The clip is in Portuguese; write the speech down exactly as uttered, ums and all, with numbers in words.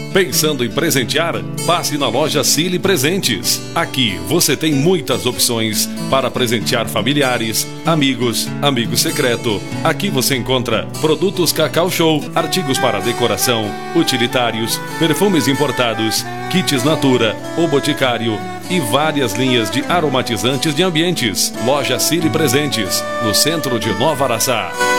Pensando em presentear? Passe na loja Cili Presentes. Aqui você tem muitas opções para presentear familiares, amigos, amigo secreto. Aqui você encontra produtos Cacau Show, artigos para decoração, utilitários, perfumes importados, kits Natura, O Boticário e várias linhas de aromatizantes de ambientes. Loja Cili Presentes, no centro de Nova Araçá.